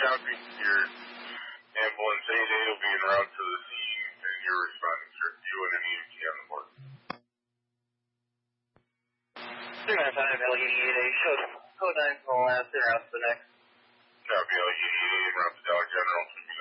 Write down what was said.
copy. Your ambulance 8A will be en route to the scene, and you're responding, sir. You and an EMT on the board. 295 LE8A, code 9 for the last, en route to the next. Copy, LE8A en route to Dollar General.